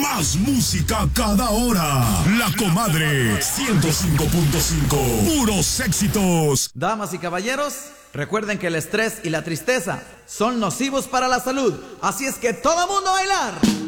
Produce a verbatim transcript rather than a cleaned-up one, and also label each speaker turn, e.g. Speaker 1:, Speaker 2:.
Speaker 1: Más música cada hora. La Comadre ciento cinco punto cinco. Puros éxitos.
Speaker 2: Damas y caballeros, recuerden que el estrés y la tristeza son nocivos para la salud. Así es que todo mundo a bailar.